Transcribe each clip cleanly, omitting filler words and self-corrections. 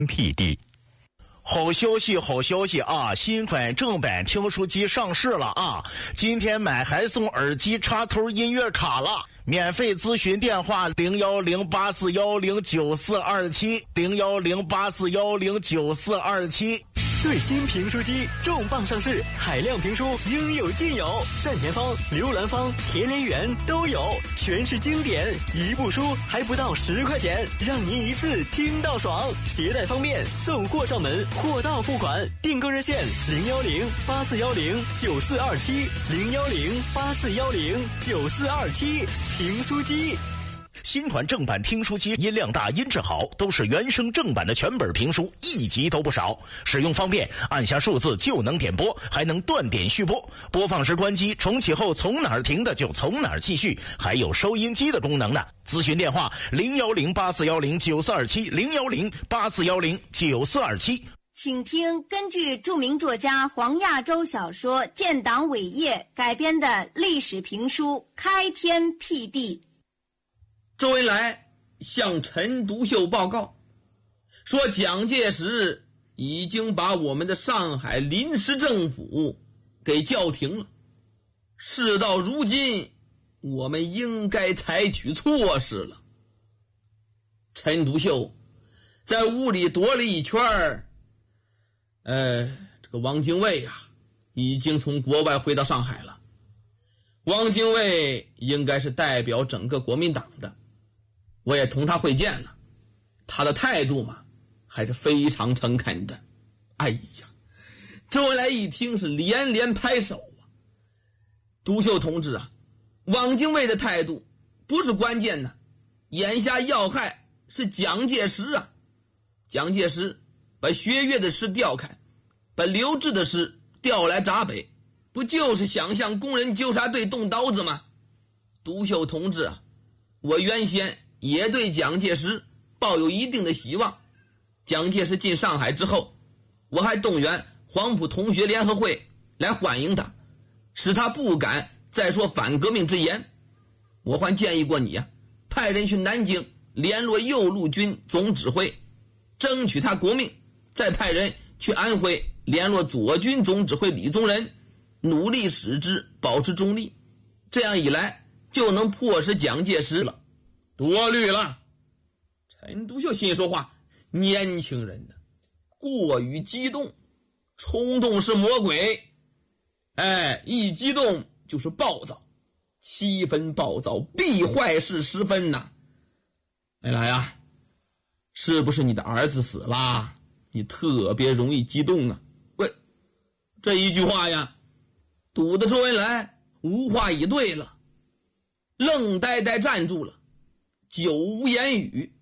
辟地。好消息，好消息啊！新款正版听书机上市了啊！今天买还送耳机插头音乐卡了。免费咨询电话01084109470108410947。 最新评书机重磅上市，海量评书应有尽有，单田芳、刘兰芳、田连元都有，全是经典，一部书还不到10块钱，让您一次听到爽，携带方便，送货上门，货到付款。订购热线010-8410-9427，010-8410-9427，评书机。 新款正版听书机音量大音质好，都是原声正版的全本评书，一集都不少。使用方便，按下数字就能点播，还能断点续播，播放时关机，重启后从哪儿停的就从哪儿继续，还有收音机的功能呢。咨询电话010841094270010841094227。 请听根据著名作家黄亚洲小说《建党伟业》改编的历史评书《开天辟地》。 周恩来向陈独秀报告说，蒋介石已经把我们的上海临时政府给叫停了，事到如今我们应该采取措施了。陈独秀在屋里踱了一圈，这个汪精卫已经从国外回到上海了。汪精卫应该是代表整个国民党的，我也同他会见了，他的态度嘛还是非常诚恳的。哎呀，周恩来一听是连连拍手啊！独秀同志啊，汪精卫的态度不是关键呢，眼下要害是蒋介石啊！蒋介石把薛岳的师调开，把刘峙的师调来闸北，不就是想向工人纠察队动刀子吗？独秀同志啊，我原先也对蒋介石抱有一定的希望。蒋介石进上海之后，我还动员黄埔同学联合会来欢迎他，使他不敢再说反革命之言。我还建议过你派人去南京联络右路军总指挥，争取他国命，再派人去安徽联络左军总指挥李宗仁，努力使之保持中立，这样一来就能迫使蒋介石了。多虑了。陈独秀心说话，年轻人呢过于激动，冲动是魔鬼，一激动就是暴躁，7分暴躁必坏事10分呐。恩来是不是你的儿子死了，你特别容易激动啊？喂，这一句话堵得周恩来无话以对了，愣呆呆站住了，久无言语。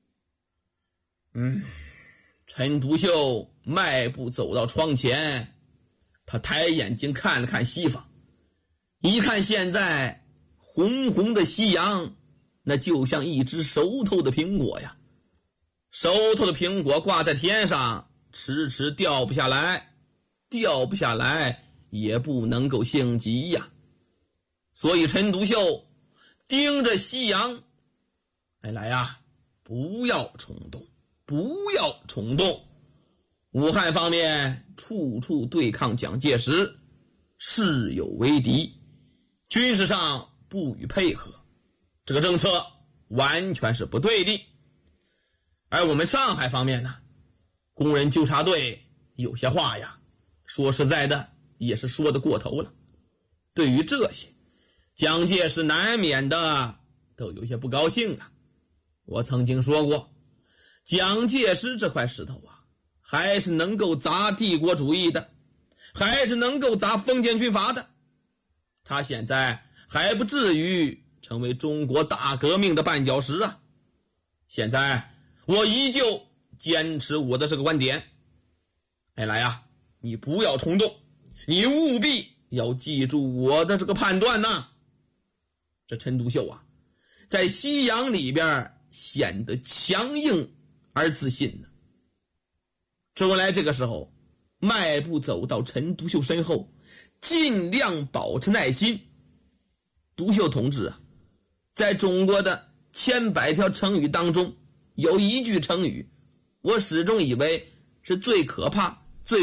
陈独秀迈步走到窗前，他抬眼睛看了看西方，一看现在红红的夕阳，那就像一只熟透的苹果呀，熟透的苹果挂在天上，迟迟掉不下来，掉不下来也不能够性急呀。所以陈独秀盯着夕阳，来不要冲动，不要冲动。武汉方面处处对抗蒋介石，势有为敌，军事上不予配合，这个政策完全是不对的。而我们上海方面呢，工人纠察队有些话说实在的也是说得过头了。对于这些，蒋介石难免的都有些不高兴我曾经说过，蒋介石这块石头还是能够砸帝国主义的，还是能够砸封建军阀的。他现在还不至于成为中国大革命的绊脚石现在我依旧坚持我的这个观点。来你不要冲动，你务必要记住我的这个判断这陈独秀在西洋里边显得强硬而自信周恩来这个时候迈步走到陈独秀身后，尽量保持耐心。独秀同志在中国的千百条成语当中，有一句成语我始终以为是最可怕